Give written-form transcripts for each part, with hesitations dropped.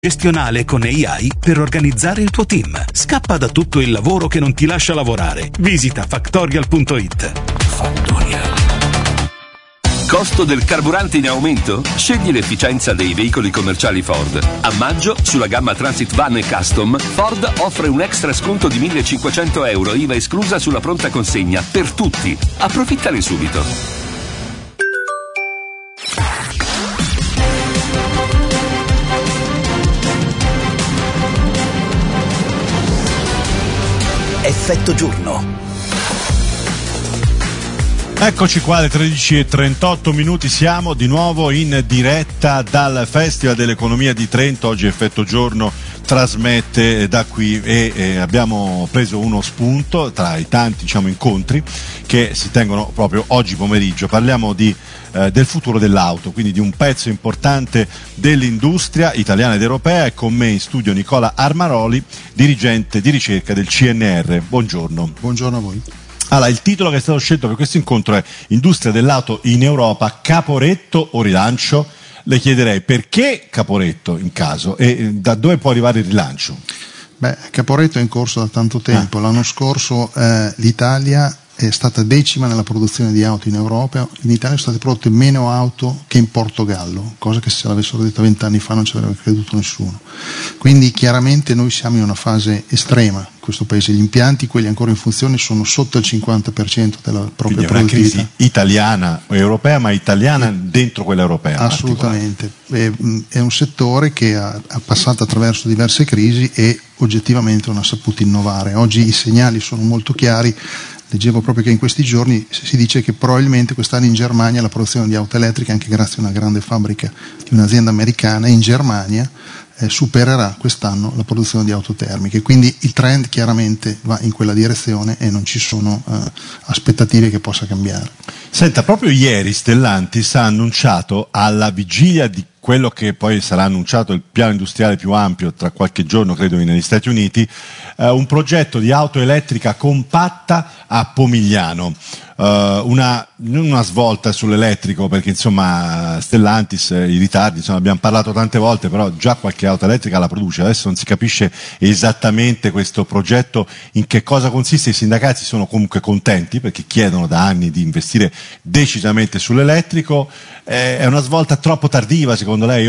gestionale con AI per organizzare il tuo team. Scappa da tutto il lavoro che non ti lascia lavorare. Visita Factorial.it. Factorial. Costo del carburante in aumento? Scegli l'efficienza dei veicoli commerciali Ford. A maggio, sulla gamma Transit Van e Custom, Ford offre un extra sconto di €1.500, IVA esclusa sulla pronta consegna, per tutti. Approfittane subito. Effetto giorno. Eccoci qua alle 13:38, siamo di nuovo in diretta dal Festival dell'Economia di Trento. Oggi Effetto Giorno trasmette da qui e abbiamo preso uno spunto tra i tanti incontri che si tengono proprio oggi pomeriggio. Parliamo del futuro dell'auto, quindi di un pezzo importante dell'industria italiana ed europea. È con me in studio Nicola Armaroli, dirigente di ricerca del CNR. Buongiorno. Buongiorno a voi. Allora, il titolo che è stato scelto per questo incontro è Industria dell'auto in Europa, caporetto o rilancio? Le chiederei perché caporetto in caso e da dove può arrivare il rilancio? Caporetto è in corso da tanto tempo. L'anno scorso l'Italia è stata decima nella produzione di auto in Europa. In Italia sono state prodotte meno auto che in Portogallo, cosa che se l'avessero detto 20 anni fa non ci avrebbe creduto nessuno. Quindi chiaramente noi siamo in una fase estrema in questo paese. Gli impianti, quelli ancora in funzione, sono sotto il 50% della propria produttività. Quindi è una crisi italiana o europea, ma italiana dentro quella europea. Assolutamente. È un settore che ha passato attraverso diverse crisi e oggettivamente non ha saputo innovare. Oggi i segnali sono molto chiari. Leggevo proprio che in questi giorni si dice che probabilmente quest'anno in Germania la produzione di auto elettriche, anche grazie a una grande fabbrica di un'azienda americana, in Germania supererà quest'anno la produzione di auto termiche. Quindi il trend chiaramente va in quella direzione e non ci sono aspettative che possa cambiare. Senta, proprio ieri Stellantis ha annunciato, alla vigilia di quello che poi sarà annunciato il piano industriale più ampio tra qualche giorno, credo negli Stati Uniti, un progetto di auto elettrica compatta a Pomigliano. Non una svolta sull'elettrico, perché Stellantis, i ritardi, abbiamo parlato tante volte, però già qualche auto elettrica la produce. Adesso non si capisce esattamente questo progetto in che cosa consiste. I sindacati sono comunque contenti perché chiedono da anni di investire decisamente sull'elettrico. È una svolta troppo tardiva secondo lei?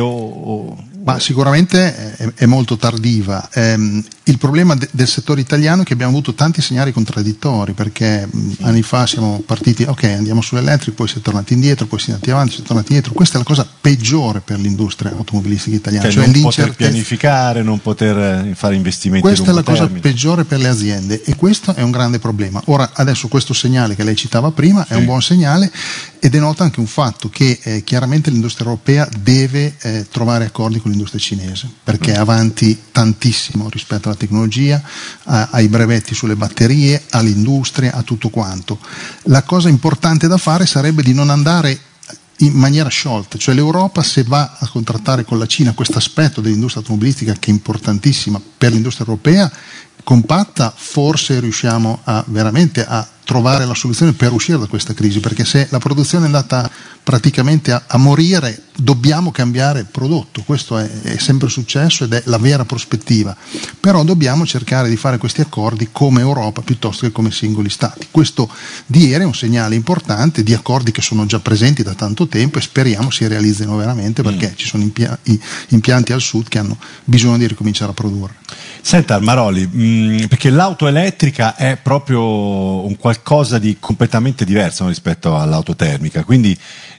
Ma sicuramente è molto tardiva. Il problema del settore italiano è che abbiamo avuto tanti segnali contraddittori, perché anni fa siamo partiti, ok, andiamo sull'elettrico, poi si è tornati indietro, poi si è andati avanti, si è tornati indietro. Questa è la cosa peggiore per l'industria automobilistica italiana. Cioè non poter pianificare, non poter fare investimenti. Questa è la cosa peggiore per le aziende e questo è un grande problema. Ora, adesso questo segnale che lei citava prima è un buon segnale e denota anche un fatto che chiaramente l'industria europea deve trovare accordi con l'industria cinese, perché è avanti tantissimo rispetto alla tecnologia, ai brevetti sulle batterie, all'industria, a tutto quanto. La cosa importante da fare sarebbe di non andare in maniera sciolta, cioè l'Europa, se va a contrattare con la Cina questo aspetto dell'industria automobilistica che è importantissima per l'industria europea, compatta, forse riusciamo veramente a trovare la soluzione per uscire da questa crisi, perché se la produzione è andata praticamente a morire dobbiamo cambiare prodotto. Questo è sempre successo ed è la vera prospettiva, però dobbiamo cercare di fare questi accordi come Europa piuttosto che come singoli stati. Questo di ieri è un segnale importante di accordi che sono già presenti da tanto tempo e speriamo si realizzino veramente, perché ci sono impianti al sud che hanno bisogno di ricominciare a produrre. Senta Armaroli, perché l'auto elettrica è proprio un qualcosa di completamente diverso rispetto all'auto termica, quindi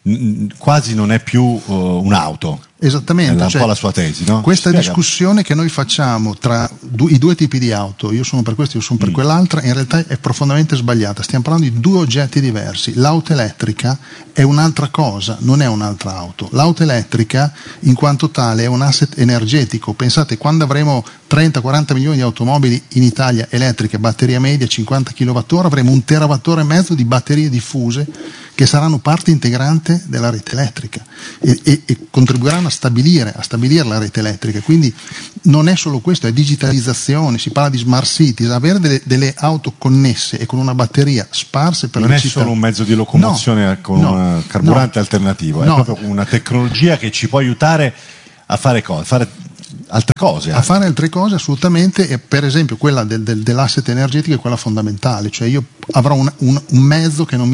quasi non è più un'auto. Esattamente, è un po' la sua tesi, no? Questa discussione che noi facciamo tra i due tipi di auto, io sono per questo, io sono per quell'altra, in realtà è profondamente sbagliata. Stiamo parlando di due oggetti diversi. L'auto elettrica è un'altra cosa, non è un'altra auto. L'auto elettrica in quanto tale è un asset energetico. Pensate, quando avremo 30-40 milioni di automobili in Italia elettriche, batteria media 50 kWh, avremo 1,5 TWh di batterie diffuse che saranno parte integrante della rete elettrica e contribuiranno a stabilire la rete elettrica. Quindi non è solo questo, è digitalizzazione, si parla di smart cities, avere delle auto connesse e con una batteria sparse per la città. Non è solo un mezzo di locomozione con un carburante alternativo, è proprio una tecnologia che ci può aiutare a fare cosa? altre cose. A fare altre cose assolutamente, e per esempio quella dell'asset energetico è quella fondamentale, cioè io avrò un mezzo che non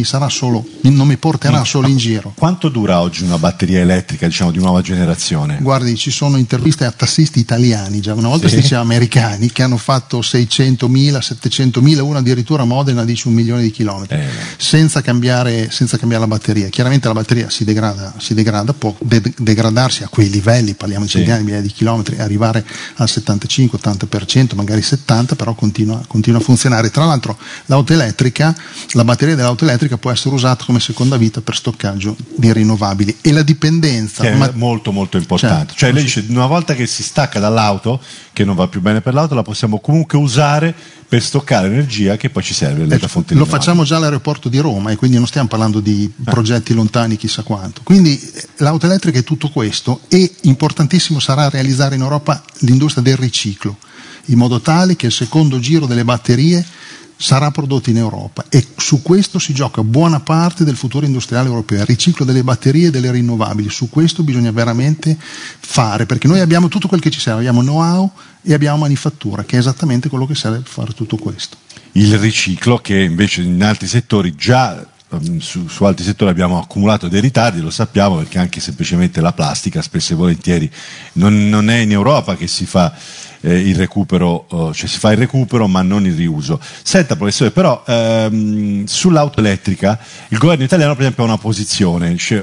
mi porterà solo in giro. Quanto dura oggi una batteria elettrica, diciamo, di nuova generazione? Guardi, ci sono interviste a tassisti italiani, già una volta si diceva americani, che hanno fatto 600.000, 700.000, uno addirittura a Modena dice 1 milione di chilometri, senza cambiare la batteria. Chiaramente la batteria si degrada, può degradarsi a quei livelli, parliamo di centinaia di migliaia di chilometri, arrivare al 75-80%, magari 70%, però continua a funzionare. Tra l'altro la batteria dell'auto elettrica può essere usata come seconda vita per stoccaggio di rinnovabili, e la dipendenza che è molto molto importante. Cioè lei dice, una volta che si stacca dall'auto, che non va più bene per l'auto, la possiamo comunque usare per stoccare energia che poi ci serve da fonte rinnovabili. Lo facciamo già all'aeroporto di Roma, e quindi non stiamo parlando di progetti lontani chissà quanto. Quindi l'auto elettrica è tutto questo, e importantissimo sarà realizzare in Europa l'industria del riciclo, in modo tale che il secondo giro delle batterie sarà prodotto in Europa, e su questo si gioca buona parte del futuro industriale europeo, il riciclo delle batterie e delle rinnovabili. Su questo bisogna veramente fare, perché noi abbiamo tutto quel che ci serve, abbiamo know-how e abbiamo manifattura, che è esattamente quello che serve per fare tutto questo. Il riciclo, che invece in altri settori già su altri settori abbiamo accumulato dei ritardi, lo sappiamo, perché anche semplicemente la plastica spesso e volentieri non è in Europa che si fa il recupero, cioè si fa il recupero ma non il riuso. Senta professore, però sull'auto elettrica il governo italiano per esempio ha una posizione, c'è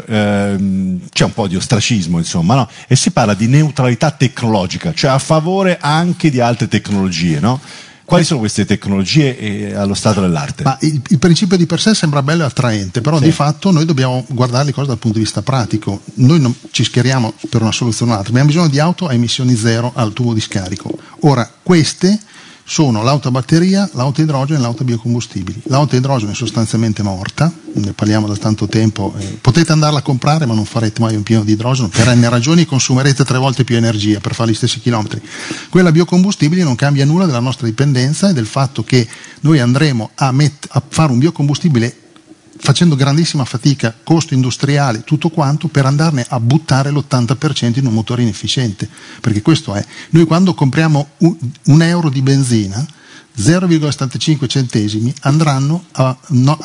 un po' di ostracismo insomma, no? E si parla di neutralità tecnologica, cioè a favore anche di altre tecnologie, no? Quali sono queste tecnologie allo stato dell'arte? Ma il principio di per sé sembra bello e attraente, però di fatto noi dobbiamo guardare le cose dal punto di vista pratico. Noi non ci schieriamo per una soluzione o un'altra, abbiamo bisogno di auto a emissioni zero al tubo di scarico. Ora, queste sono l'auto a batteria, l'auto a idrogeno e l'auto a biocombustibili. L'auto a idrogeno è sostanzialmente morta, ne parliamo da tanto tempo, potete andarla a comprare ma non farete mai un pieno di idrogeno per n ragioni, e consumerete 3 volte più energia per fare gli stessi chilometri. Quella a biocombustibili non cambia nulla della nostra dipendenza e del fatto che noi andremo a fare un biocombustibile facendo grandissima fatica, costo industriale, tutto quanto, per andarne a buttare l'80% in un motore inefficiente, perché questo è. Noi quando compriamo un euro di benzina, 0,75 centesimi andranno non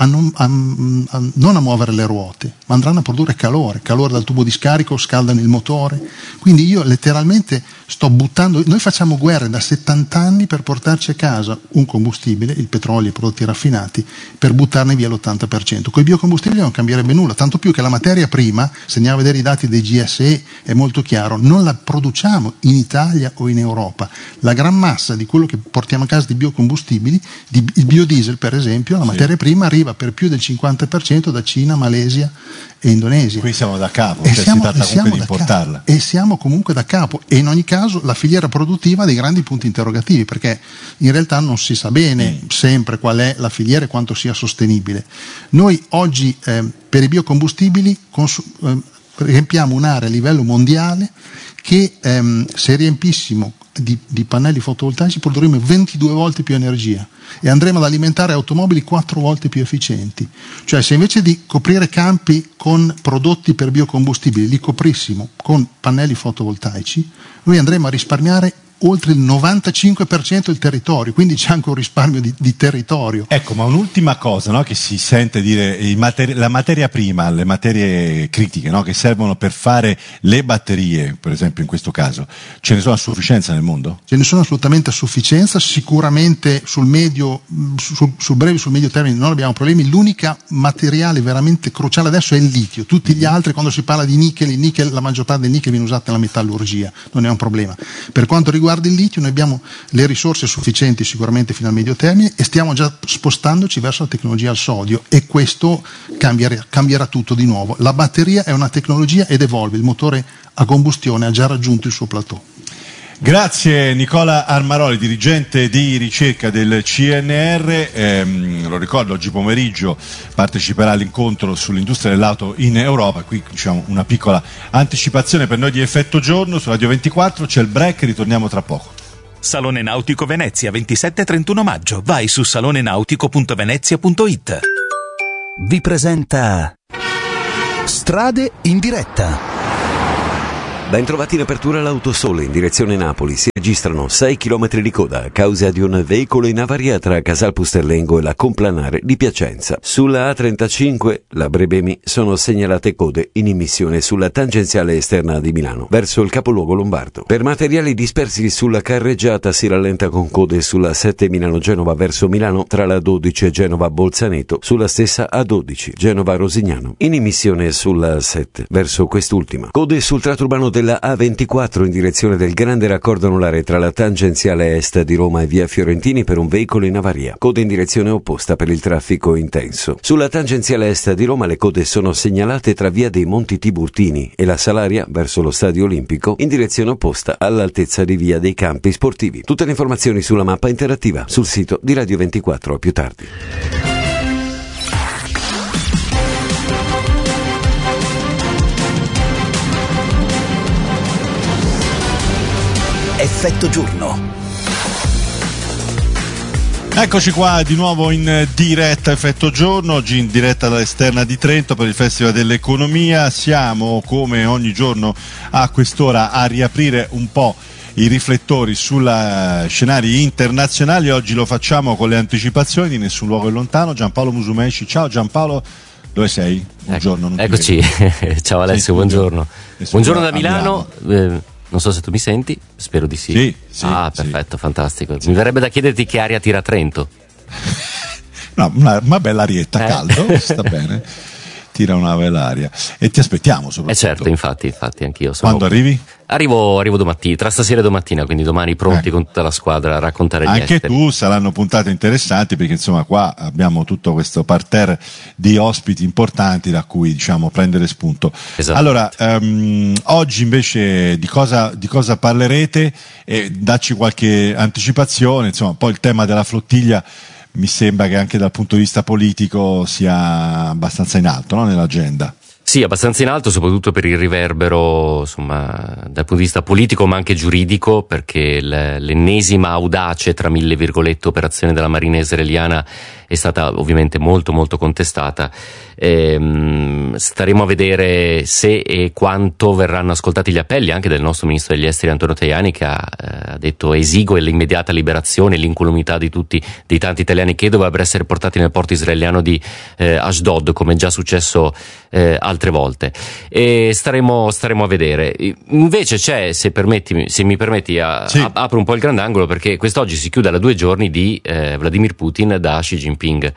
a muovere le ruote, ma andranno a produrre calore dal tubo di scarico, scaldano il motore. Quindi io letteralmente sto buttando, noi facciamo guerre da 70 anni per portarci a casa un combustibile, il petrolio e i prodotti raffinati, per buttarne via l'80%. Con i biocombustibili non cambierebbe nulla, tanto più che la materia prima, se andiamo a vedere i dati dei GSE, è molto chiaro, non la produciamo in Italia o in Europa. La gran massa di quello che portiamo a casa di biocombustibili, il biodiesel per esempio, la materia prima arriva per più del 50% da Cina, Malesia e Indonesia. Qui siamo da capo, si tratta comunque di importarla. E siamo comunque da capo, e in ogni caso la filiera produttiva ha dei grandi punti interrogativi, perché in realtà non si sa bene sempre qual è la filiera e quanto sia sostenibile. Noi oggi per i biocombustibili riempiamo un'area a livello mondiale che se riempissimo di pannelli fotovoltaici produrremo 22 volte più energia e andremo ad alimentare automobili 4 volte più efficienti. Cioè, se invece di coprire campi con prodotti per biocombustibili li coprissimo con pannelli fotovoltaici, noi andremo a risparmiare oltre il 95% del territorio, quindi c'è anche un risparmio di territorio. Ecco, ma un'ultima cosa, no, che si sente dire, la materia prima, le materie critiche, no, che servono per fare le batterie, per esempio in questo caso, ce ne sono a sufficienza nel mondo? Ce ne sono assolutamente a sufficienza, sicuramente sul breve e sul medio termine non abbiamo problemi. L'unica materiale veramente cruciale adesso è il litio, tutti gli altri, quando si parla di nickel, la maggior parte del nickel viene usata nella metallurgia, non è un problema. Per quanto riguarda il litio, noi abbiamo le risorse sufficienti sicuramente fino al medio termine e stiamo già spostandoci verso la tecnologia al sodio, e questo cambierà tutto di nuovo. La batteria è una tecnologia ed evolve, il motore a combustione ha già raggiunto il suo plateau. Grazie Nicola Armaroli, dirigente di ricerca del CNR. Lo ricordo, oggi pomeriggio parteciperà all'incontro sull'industria dell'auto in Europa. Qui diciamo una piccola anticipazione per noi di Effetto Giorno su Radio 24, c'è il break, ritorniamo tra poco. Salone Nautico Venezia, 27-31 maggio. Vai su salonenautico.venezia.it. Vi presenta Strade in diretta. Bentrovati in apertura l'Autosole in direzione Napoli. Si registrano 6 km di coda a causa di un veicolo in avaria tra Casal Pusterlengo e la Complanare di Piacenza. Sulla A35, la Brebemi, sono segnalate code in immissione sulla tangenziale esterna di Milano, verso il capoluogo lombardo. Per materiali dispersi sulla carreggiata si rallenta con code sulla 7 Milano-Genova verso Milano tra la 12 e Genova-Bolzaneto, sulla stessa A12 Genova-Rosignano. In immissione sulla 7 verso quest'ultima. Code sul tratto urbano della A24 in direzione del grande raccordo anulare tra la tangenziale est di Roma e via Fiorentini per un veicolo in avaria. Code in direzione opposta per il traffico intenso. Sulla tangenziale est di Roma le code sono segnalate tra via dei Monti Tiburtini e la Salaria verso lo Stadio Olimpico in direzione opposta all'altezza di via dei Campi Sportivi. Tutte le informazioni sulla mappa interattiva sul sito di Radio 24. A più tardi. Effetto giorno. Eccoci qua di nuovo in diretta Effetto Giorno, oggi in diretta dall'esterna di Trento per il Festival dell'Economia. Siamo come ogni giorno a quest'ora a riaprire un po' i riflettori sugli scenari internazionali. Oggi lo facciamo con le anticipazioni di Nessun Luogo è Lontano. Giampaolo Musumeci. Ciao Giampaolo, dove sei? Buongiorno. Eccoci, ciao Alessio, buongiorno. Buongiorno da Milano. Non so se tu mi senti, spero di sì. Sì, perfetto, fantastico. Mi verrebbe da chiederti che aria tira Trento. No, una bella arietta, caldo, sta bene. Tira una bella aria. E ti aspettiamo soprattutto. Certo, infatti anch'io sono. Quando arrivi? Arrivo domattina, tra stasera e domattina, quindi domani pronti con tutta la squadra a raccontare gli esteri. Anche tu, saranno puntate interessanti perché insomma qua abbiamo tutto questo parterre di ospiti importanti da cui prendere spunto. Allora, oggi invece di cosa parlerete e dacci qualche anticipazione, insomma poi il tema della flottiglia mi sembra che anche dal punto di vista politico sia abbastanza in alto, no? Nell'agenda. Sì, abbastanza in alto, soprattutto per il riverbero, insomma, dal punto di vista politico ma anche giuridico, perché l'ennesima audace, tra mille virgolette, operazione della Marina israeliana è stata ovviamente molto molto contestata. Staremo a vedere se e quanto verranno ascoltati gli appelli anche del nostro ministro degli esteri Antonio Tajani, che ha detto esigue l'immediata liberazione e l'incolumità dei tanti italiani che dovrebbero essere portati nel porto israeliano di Ashdod, come è già successo altre volte, e staremo a vedere. Invece c'è, se mi permetti, apro un po' il grandangolo, perché quest'oggi si chiude a 2 giorni di Vladimir Putin da Xi Jinping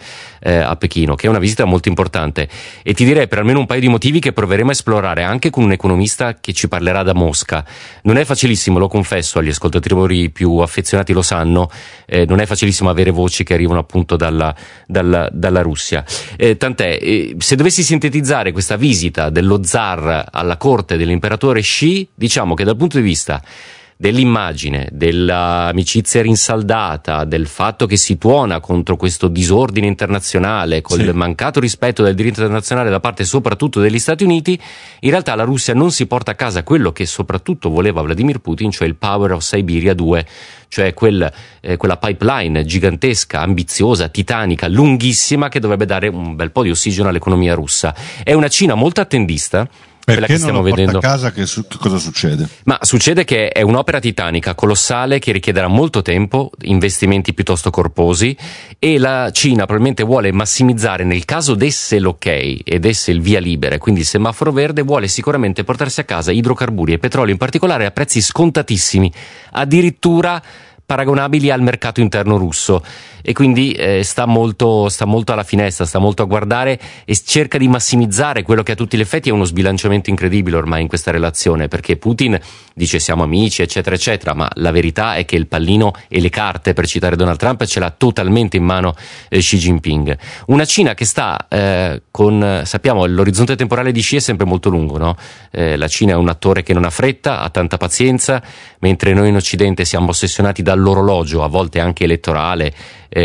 a Pechino, che è una visita molto importante, e ti direi per almeno un paio di motivi che proveremo a esplorare anche con un economista che ci parlerà da Mosca. Non è facilissimo, lo confesso, agli ascoltatori più affezionati lo sanno, non è facilissimo avere voci che arrivano appunto dalla Russia, tant'è, se dovessi sintetizzare questa visita dello zar alla corte dell'imperatore Xi, diciamo che dal punto di vista dell'immagine, dell'amicizia rinsaldata, del fatto che si tuona contro questo disordine internazionale, col mancato rispetto del diritto internazionale da parte soprattutto degli Stati Uniti, in realtà la Russia non si porta a casa quello che soprattutto voleva Vladimir Putin, cioè il Power of Siberia 2, cioè quella pipeline gigantesca, ambiziosa, titanica, lunghissima, che dovrebbe dare un bel po' di ossigeno all'economia russa. È una Cina molto attendista. Perché non lo porta a casa? Che cosa succede? Ma succede che è un'opera titanica, colossale, che richiederà molto tempo, investimenti piuttosto corposi, e la Cina probabilmente vuole massimizzare, nel caso desse l'ok e desse il via libera, quindi il semaforo verde, vuole sicuramente portarsi a casa idrocarburi e petrolio in particolare a prezzi scontatissimi, addirittura paragonabili al mercato interno russo, e quindi sta molto alla finestra, sta molto a guardare e cerca di massimizzare quello che a tutti gli effetti è uno sbilanciamento incredibile ormai in questa relazione, perché Putin dice siamo amici eccetera eccetera, ma la verità è che il pallino e le carte, per citare Donald Trump, ce l'ha totalmente in mano Xi Jinping. Una Cina che sta sappiamo, l'orizzonte temporale di Xi è sempre molto lungo, no? La Cina è un attore che non ha fretta, ha tanta pazienza, mentre noi in Occidente siamo ossessionati dall'orologio, a volte anche elettorale,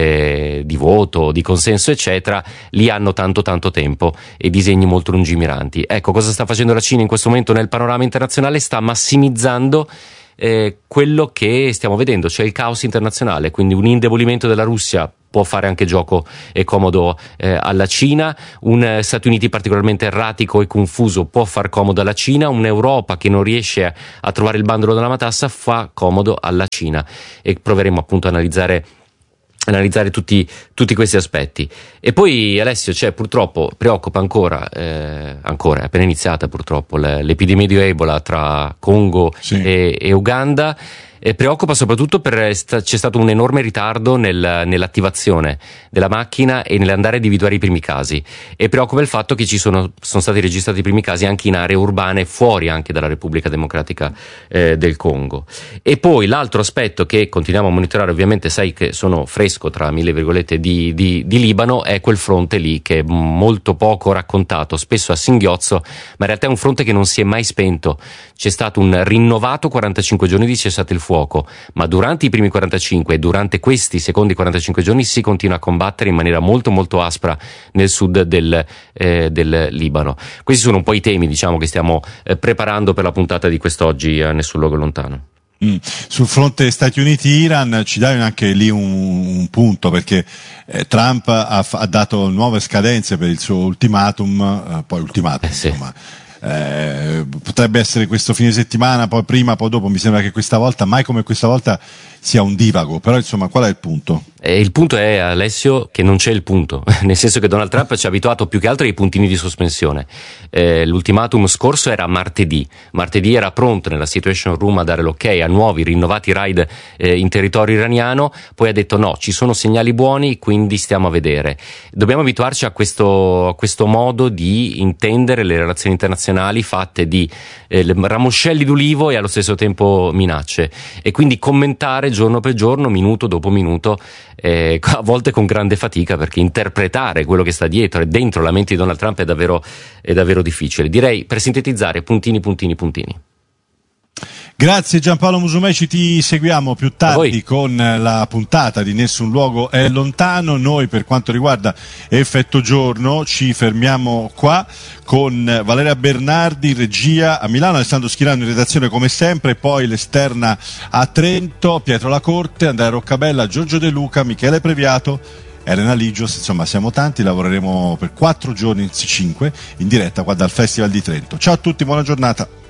di voto, di consenso eccetera. Lì hanno tanto tempo e disegni molto lungimiranti. Ecco, cosa sta facendo la Cina in questo momento nel panorama internazionale? Sta massimizzando quello che stiamo vedendo, cioè il caos internazionale, quindi un indebolimento della Russia può fare anche gioco e comodo alla Cina, un Stati Uniti particolarmente erratico e confuso può far comodo alla Cina, un'Europa che non riesce a trovare il bandolo della matassa fa comodo alla Cina, e proveremo appunto a analizzare tutti questi aspetti. E poi, Alessio, purtroppo preoccupa ancora, è appena iniziata purtroppo l'epidemia di Ebola tra Congo e Uganda. Preoccupa soprattutto c'è stato un enorme ritardo nell'attivazione della macchina e nell'andare a individuare i primi casi, e preoccupa il fatto che sono stati registrati i primi casi anche in aree urbane fuori anche dalla Repubblica Democratica del Congo. E poi l'altro aspetto che continuiamo a monitorare, ovviamente sai che sono fresco tra mille virgolette di Libano, è quel fronte lì che è molto poco raccontato, spesso a singhiozzo, ma in realtà è un fronte che non si è mai spento. C'è stato un rinnovato 45 giorni di cessate il fuoco, ma durante i primi 45 e durante questi secondi 45 giorni si continua a combattere in maniera molto molto aspra nel sud del Libano. Questi sono un po' i temi, diciamo, che stiamo preparando per la puntata di quest'oggi a Nessun Luogo Lontano. Sul fronte Stati Uniti-Iran ci dai anche lì un punto, perché Trump ha dato nuove scadenze per il suo ultimatum, insomma. Potrebbe essere questo fine settimana, poi prima, poi dopo. Mi sembra che questa volta, mai come questa volta, sia un divago. Però insomma, qual è il punto? Il punto è, Alessio, che non c'è il punto, nel senso che Donald Trump ci ha abituato più che altro ai puntini di sospensione. L'ultimatum scorso era martedì era pronto nella Situation Room a dare l'ok a nuovi rinnovati raid in territorio iraniano, poi ha detto no, ci sono segnali buoni, quindi stiamo a vedere. Dobbiamo abituarci a questo modo di intendere le relazioni internazionali, fatte di ramoscelli d'ulivo e allo stesso tempo minacce, e quindi commentare giorno per giorno, minuto dopo minuto, a volte con grande fatica, perché interpretare quello che sta dietro e dentro la mente di Donald Trump è davvero difficile. Direi, per sintetizzare, puntini. Grazie Giampaolo Musumeci, ti seguiamo più tardi con la puntata di Nessun Luogo è Lontano. Noi, per quanto riguarda Effetto Giorno, ci fermiamo qua con Valeria Bernardi in regia a Milano, Alessandro Schirano in redazione come sempre, poi l'esterna a Trento, Pietro Lacorte, Andrea Roccabella, Giorgio De Luca, Michele Previato, Elena Ligios. Insomma, siamo tanti, lavoreremo per 4 giorni, anzi 5, in diretta qua dal Festival di Trento. Ciao a tutti, buona giornata.